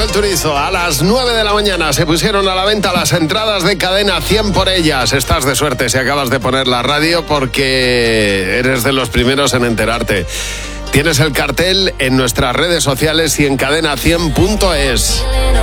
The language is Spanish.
Manuel Turizo. A las 9 de la mañana se pusieron a la venta las entradas de Cadena 100 por ellas. Estás de suerte si acabas de poner la radio porque eres de los primeros en enterarte. Tienes el cartel en nuestras redes sociales y en cadena100.es.